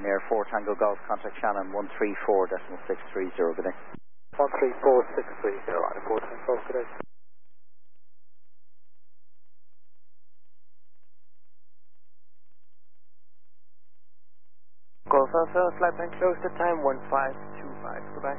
Ryanair 4 Tango Golf, contact Shannon 134.630, good day. 134.630, Ryanair 4 Tango Golf, good day. Golf Alpha, flight plan closed at time 1525, goodbye.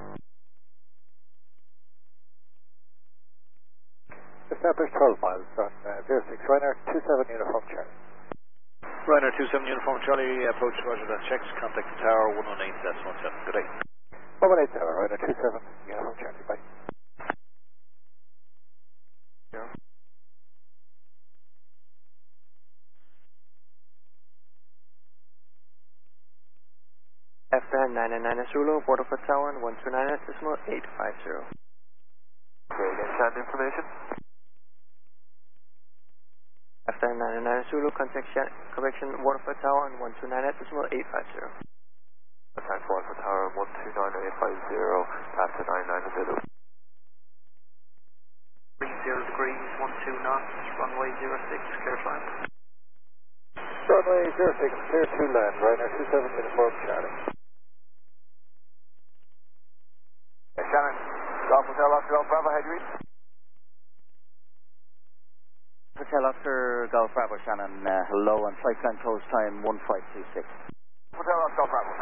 Established 12 miles on 06, Ryanair 27 Uniform Charlie. Ryanair 27 Uniform Charlie, approach Roger, that checks, contact the tower 118.17, good day. 118 tower, Ryanair 27 Uniform Charlie, bye. Yeah. After 999 Zulu, border for tower 129.850. Brilliant, sound information. After 999 Zulu, contact correction Waterford Tower on 129.850. Contact Waterford Tower 129.850, after 999 Zulu. 30 degrees, 12 knots, runway 06, clear climb. Runway 06, clear to land, Ryanair 27 Uniform Charlie. Shannon, Golf Hotel Oscar Golf Bravo, how do you read? Hotel Oscar Golf Bravo, Shannon, hello, and flight plan close time 1526. Hotel Oscar Golf Bravo.